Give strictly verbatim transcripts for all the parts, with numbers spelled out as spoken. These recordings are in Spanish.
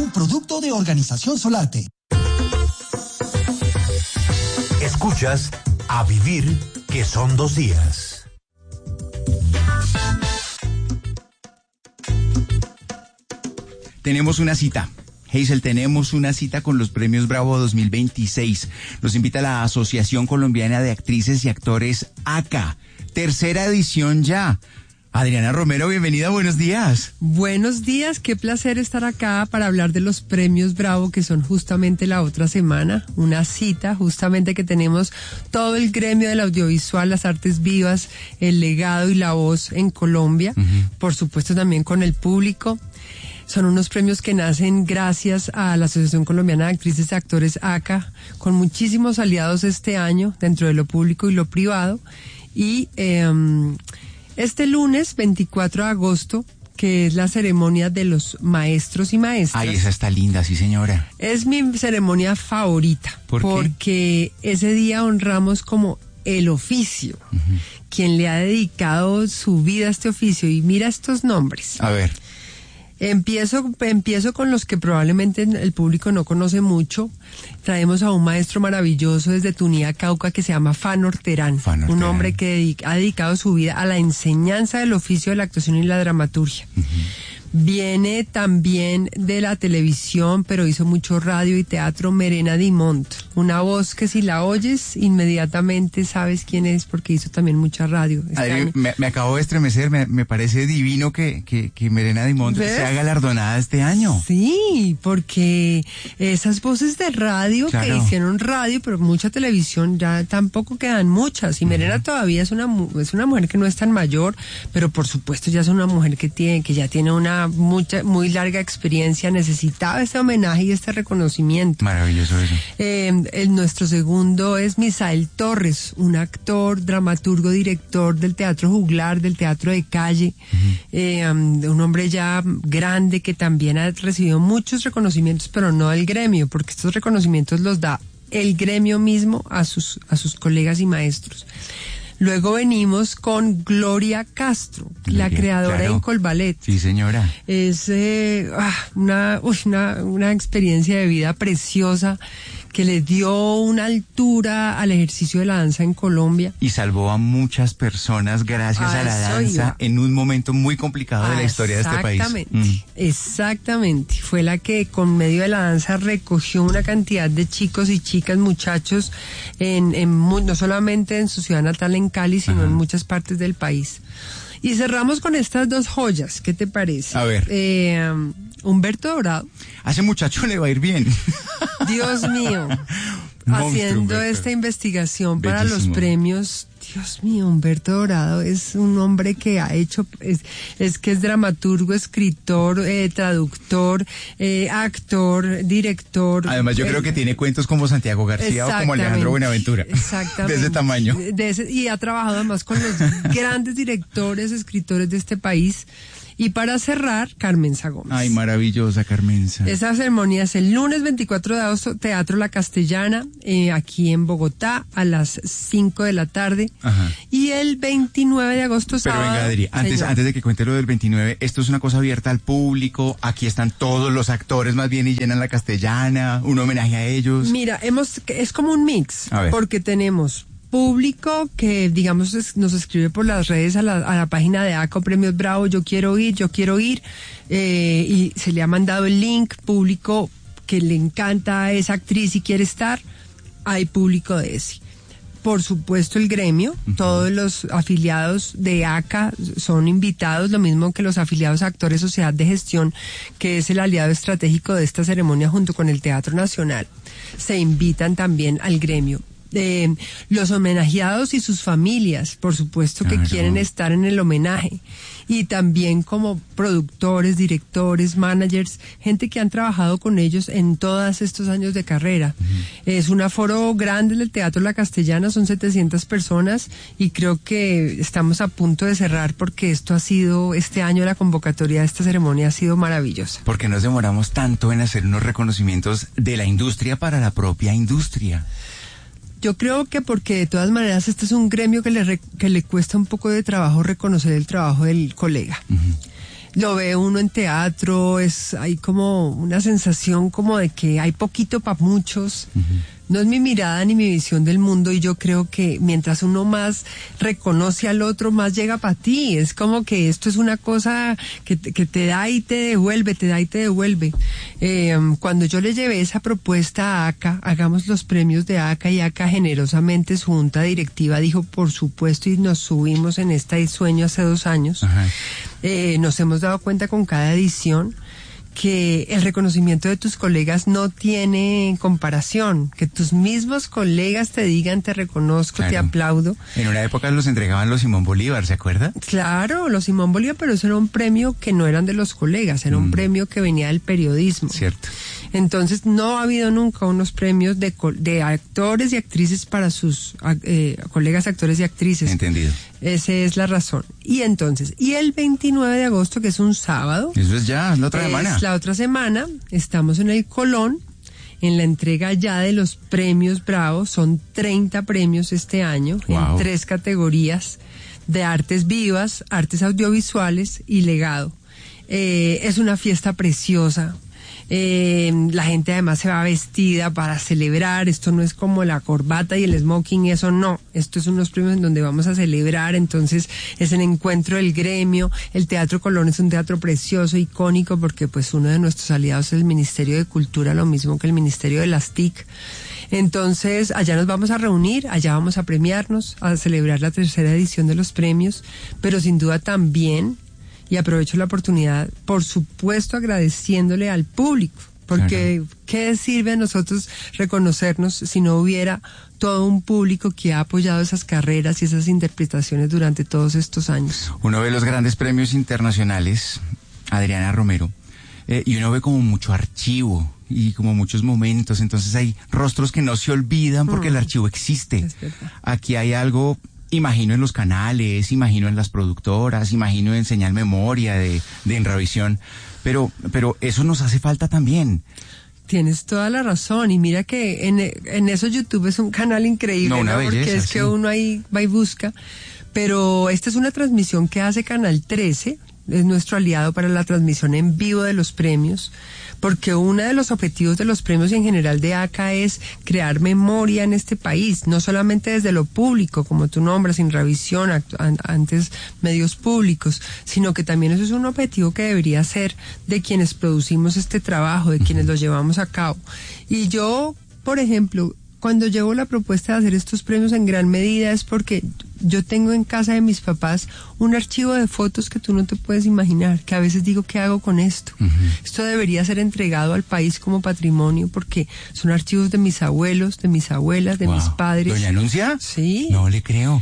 un producto de Organización Solarte. Escuchas A Vivir, que son dos días. Tenemos una cita. Hazel, tenemos una cita con los Premios Bravo dos mil veintiséis. Nos invita la Asociación Colombiana de Actrices y Actores A C A. Tercera edición ya. Adriana Romero, bienvenida, buenos días. Buenos días, qué placer estar acá para hablar de los Premios Bravo, que son justamente la otra semana, una cita justamente que tenemos todo el gremio del audiovisual, las artes vivas, el legado y la voz en Colombia, uh-huh. Por supuesto también con el público. Son unos premios que nacen gracias a la Asociación Colombiana de Actrices y Actores A C A, con muchísimos aliados este año dentro de lo público y lo privado. Y eh, este lunes, veinticuatro de agosto, que es la ceremonia de los maestros y maestras. Ay, esa está linda, sí señora. Es mi ceremonia favorita. ¿Por qué? Porque ese día honramos como el oficio, uh-huh. Quien le ha dedicado su vida a este oficio. Y mira estos nombres. A ver. Empiezo, empiezo con los que probablemente el público no conoce mucho. Traemos a un maestro maravilloso desde Tunía, Cauca, que se llama Fanor Terán. Fanor un Terán. hombre que dedica, ha dedicado su vida a la enseñanza del oficio de la actuación y la dramaturgia. Uh-huh. Viene también de la televisión, pero hizo mucho radio y teatro, Merena Dimont. Una voz que si la oyes, inmediatamente sabes quién es porque hizo también mucha radio. Este Adri, me, me acabo de estremecer, me, me parece divino que, que, que Merena Dimont sea galardonada este año. Sí, porque esas voces de radio, claro, que hicieron radio, pero mucha televisión, ya tampoco quedan muchas. Y Merena uh-huh. todavía es una, es una mujer que no es tan mayor, pero por supuesto ya es una mujer que tiene, que ya tiene una mucha, muy larga experiencia, necesitaba este homenaje y este reconocimiento. Maravilloso eso. Eh, el, nuestro segundo es Misael Torres, un actor, dramaturgo, director del Teatro Juglar, del Teatro de Calle, uh-huh. eh, um, un hombre ya grande que también ha recibido muchos reconocimientos, pero no del gremio, porque estos reconocimientos los da el gremio mismo a sus, a sus colegas y maestros. Luego venimos con Gloria Castro, Gloria, la creadora claro. de Incolballet. Sí, señora. Es eh, ah, una, uy, una, una experiencia de vida preciosa que le dio una altura al ejercicio de la danza en Colombia. Y salvó a muchas personas gracias ah, a la danza iba. en un momento muy complicado ah, de la historia de este país. Exactamente, mm. exactamente. Fue la que con medio de la danza recogió una cantidad de chicos y chicas, muchachos, en, en no solamente en su ciudad natal, en Cali, sino Ajá. en muchas partes del país. Y cerramos con estas dos joyas, ¿qué te parece? A ver. Eh, Humberto Dorado. A ese muchacho le va a ir bien. Dios mío. Haciendo Humberto. esta investigación para Bellísimo. los premios. Dios mío, Humberto Dorado es un hombre que ha hecho, es, es que es dramaturgo, escritor, eh, traductor, eh, actor, director. Además, yo eh, creo que tiene cuentos como Santiago García o como Alejandro Buenaventura. Exactamente. De ese tamaño. De ese, y ha trabajado además con los grandes directores, escritores de este país. Y para cerrar, Carmenza Gómez. Ay, maravillosa Carmenza. Esa ceremonia es el lunes veinticuatro de agosto, Teatro La Castellana, eh, aquí en Bogotá, a las cinco de la tarde. Ajá. Y el veintinueve de agosto, Pero sábado. Pero venga, Adri, antes, antes de que cuente lo del veintinueve, esto es una cosa abierta al público, aquí están todos los actores más bien y llenan La Castellana, un homenaje a ellos. Mira, hemos, es como un mix, porque tenemos público que, digamos, es, nos escribe por las redes a la, a la página de A C A Premios Bravo, yo quiero ir, yo quiero ir, eh, y se le ha mandado el link, público que le encanta a esa actriz y quiere estar, hay público de ese. Por supuesto el gremio, uh-huh. todos los afiliados de A C A son invitados, lo mismo que los afiliados a Actores Sociedad de Gestión, que es el aliado estratégico de esta ceremonia junto con el Teatro Nacional, se invitan también al gremio. Eh, los homenajeados y sus familias, por supuesto que claro. quieren estar en el homenaje, y también como productores, directores, managers, gente que han trabajado con ellos en todos estos años de carrera. Uh-huh. Es un aforo grande del Teatro La Castellana, son setecientas personas, y creo que estamos a punto de cerrar porque esto ha sido, este año la convocatoria de esta ceremonia ha sido maravillosa. ¿Por qué nos demoramos tanto en hacer unos reconocimientos de la industria para la propia industria? Yo creo que porque de todas maneras este es un gremio que le, re, que le cuesta un poco de trabajo reconocer el trabajo del colega. Uh-huh. lo ve uno en teatro, es hay como una sensación como de que hay poquito para muchos. Uh-huh. No es mi mirada ni mi visión del mundo, y yo creo que mientras uno más reconoce al otro, más llega para ti. Es como que esto es una cosa que te, que te da y te devuelve, te da y te devuelve. Eh, cuando yo le llevé esa propuesta a ACA, hagamos los premios de ACA, y ACA generosamente, su junta directiva dijo, por supuesto, y nos subimos en este sueño hace dos años. Eh, nos hemos dado cuenta con cada edición que el reconocimiento de tus colegas no tiene comparación, que tus mismos colegas te digan te reconozco, claro. Te aplaudo. En una época los entregaban los Simón Bolívar, ¿se acuerda? Claro, los Simón Bolívar, pero eso era un premio que no eran de los colegas, era mm. un premio que venía del periodismo. Cierto. Entonces no ha habido nunca unos premios de, de actores y actrices para sus eh, colegas actores y actrices. Entendido. Esa es la razón. Y entonces, y el veintinueve de agosto, que es un sábado. Eso es ya, es la otra es semana. La otra semana, estamos en el Colón, en la entrega ya de los premios Bravo. Son treinta premios este año, wow. En tres categorías de artes vivas, artes audiovisuales y legado. Eh, es una fiesta preciosa. Eh, la gente además se va vestida para celebrar. Esto no es como la corbata y el smoking, eso no. Esto es unos premios en donde vamos a celebrar. Entonces es el encuentro del gremio. El Teatro Colón es un teatro precioso, icónico, porque pues uno de nuestros aliados es el Ministerio de Cultura, lo mismo que el Ministerio de las T I C. Entonces allá nos vamos a reunir, allá vamos a premiarnos, a celebrar la tercera edición de los premios, pero sin duda también, y aprovecho la oportunidad, por supuesto agradeciéndole al público, porque claro. ¿Qué sirve a nosotros reconocernos si no hubiera todo un público que ha apoyado esas carreras y esas interpretaciones durante todos estos años? Uno ve los grandes premios internacionales, Adriana Romero, eh, y uno ve como mucho archivo y como muchos momentos, entonces hay rostros que no se olvidan porque mm. el archivo existe. Es verdad. Aquí hay algo... Imagino en los canales, imagino en las productoras, imagino en Señal Memoria de, de Enravisión, pero, pero eso nos hace falta también. Tienes toda la razón, y mira que en, en eso YouTube es un canal increíble, no, una ¿no? belleza, Porque es sí. que uno ahí va y busca, pero esta es una transmisión que hace Canal trece, es nuestro aliado para la transmisión en vivo de los premios, porque uno de los objetivos de los premios y en general de ACA es crear memoria en este país, no solamente desde lo público, como tú nombras, Enravisión, antes medios públicos, sino que también eso es un objetivo que debería ser de quienes producimos este trabajo, de quienes lo llevamos a cabo. Y yo, por ejemplo, cuando llevo la propuesta de hacer estos premios en gran medida es porque yo tengo en casa de mis papás un archivo de fotos que tú no te puedes imaginar, que a veces digo, ¿qué hago con esto? Uh-huh. Esto debería ser entregado al país como patrimonio, porque son archivos de mis abuelos, de mis abuelas, de wow. mis padres. ¿Doña Anuncia? Sí. No le creo.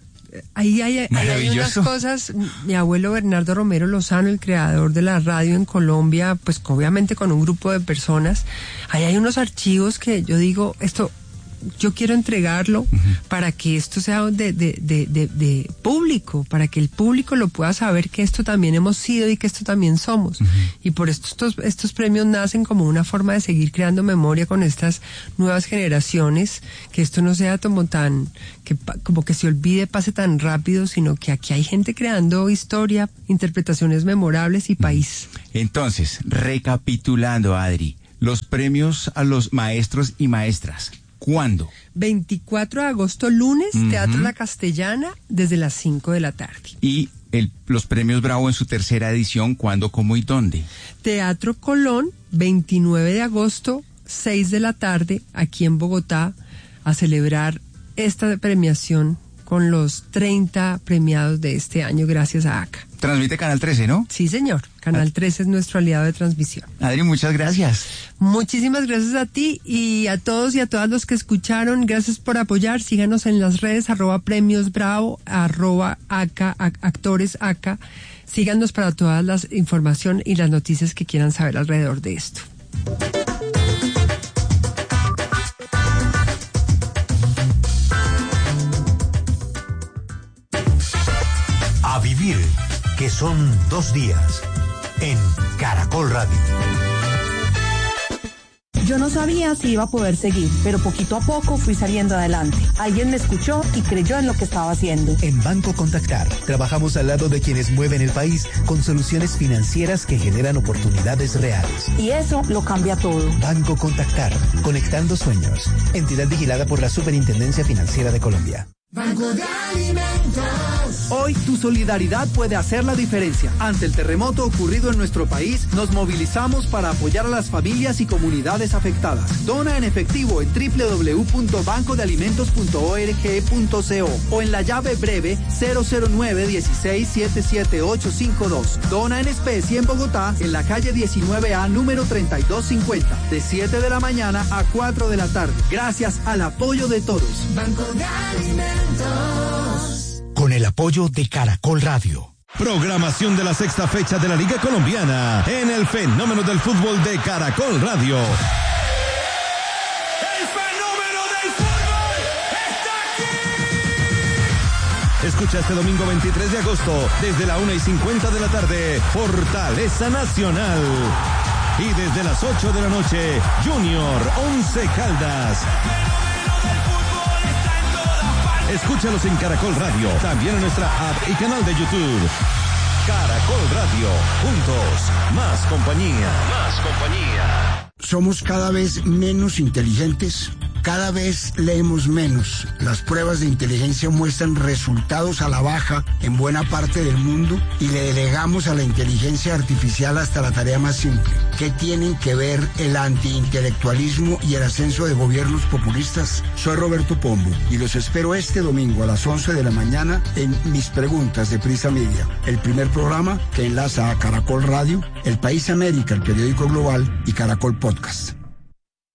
Ahí hay, ahí hay unas cosas. Mi abuelo Bernardo Romero Lozano, el creador de la radio en Colombia, pues obviamente con un grupo de personas, ahí hay unos archivos que yo digo, esto... yo quiero entregarlo uh-huh. para que esto sea de, de, de, de, de público, para que el público lo pueda saber que esto también hemos sido y que esto también somos. Uh-huh. Y por esto estos, estos premios nacen como una forma de seguir creando memoria con estas nuevas generaciones, que esto no sea como tan, que como que se olvide, pase tan rápido, sino que aquí hay gente creando historia, interpretaciones memorables y país. Entonces, recapitulando, Adri, los premios a los maestros y maestras. ¿Cuándo? veinticuatro de agosto, lunes, uh-huh. Teatro La Castellana, desde las cinco de la tarde. ¿Y el, los premios Bravo en su tercera edición, cuándo, cómo y dónde? Teatro Colón, veintinueve de agosto, seis de la tarde, aquí en Bogotá, a celebrar esta premiación con los treinta premiados de este año, gracias a ACA. Transmite Canal trece, ¿no? Sí, señor. Canal trece es nuestro aliado de transmisión. Adri, muchas gracias. Muchísimas gracias a ti y a todos y a todas los que escucharon. Gracias por apoyar. Síganos en las redes, arroba premios bravo, arroba ACA, actores ACA. Síganos para todas las información y las noticias que quieran saber alrededor de esto. A vivir, que son dos días, en Caracol Radio. Yo no sabía si iba a poder seguir, pero poquito a poco fui saliendo adelante. Alguien me escuchó y creyó en lo que estaba haciendo. En Banco Contactar, trabajamos al lado de quienes mueven el país con soluciones financieras que generan oportunidades reales. Y eso lo cambia todo. Banco Contactar, conectando sueños. Entidad vigilada por la Superintendencia Financiera de Colombia. Banco de Alimentos. Hoy tu solidaridad puede hacer la diferencia. Ante el terremoto ocurrido en nuestro país, nos movilizamos para apoyar a las familias y comunidades afectadas. Dona en efectivo en doble u doble u doble u punto banco de alimentos punto org punto co o en la llave breve cero cero nueve dieciséis siete siete ocho cinco dos. Dona en especie en Bogotá, en la calle diecinueve A, número treinta y dos cincuenta, de siete de la mañana a cuatro de la tarde. Gracias al apoyo de todos. Banco de Alimentos. Con el apoyo de Caracol Radio. Programación de la sexta fecha de la Liga Colombiana en el fenómeno del fútbol de Caracol Radio. ¡El fenómeno del fútbol está aquí! Escucha este domingo veintitrés de agosto desde la una y cincuenta de la tarde, Fortaleza Nacional. Y desde las ocho de la noche, Junior Once Caldas. Escúchalos en Caracol Radio, también en nuestra app y canal de YouTube. Caracol Radio, juntos, más compañía, más compañía. Somos cada vez menos inteligentes, cada vez leemos menos. Las pruebas de inteligencia muestran resultados a la baja en buena parte del mundo y le delegamos a la inteligencia artificial hasta la tarea más simple. ¿Qué tienen que ver el antiintelectualismo y el ascenso de gobiernos populistas? Soy Roberto Pombo y los espero este domingo a las once de la mañana en Mis Preguntas de Prisa Media, el primer programa que enlaza a Caracol Radio, El País América, el periódico global, y Caracol Podcast.